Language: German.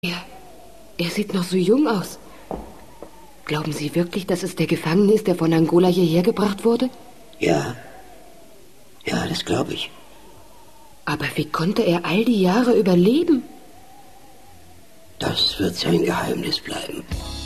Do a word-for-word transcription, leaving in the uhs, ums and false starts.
Er, er sieht noch so jung aus. Glauben Sie wirklich, dass es der Gefangene ist, der von Angola hierher gebracht wurde? Ja. Ja, das glaube ich. Aber wie konnte er all die Jahre überleben? Das wird sein Geheimnis bleiben.